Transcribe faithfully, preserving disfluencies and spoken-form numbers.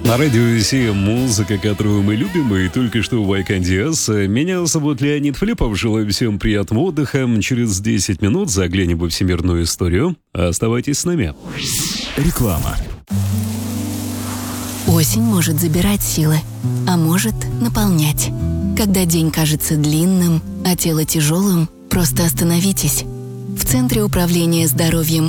На радио семь музыка, которую мы любим, и только что Вайкандиас. Меня зовут Леонид Филиппов. Желаю всем приятного отдыха. Через десять минут заглянем во всемирную историю. Оставайтесь с нами. Реклама. Осень может забирать силы, а может наполнять. Когда день кажется длинным, а тело тяжелым, просто остановитесь. В Центре управления здоровьем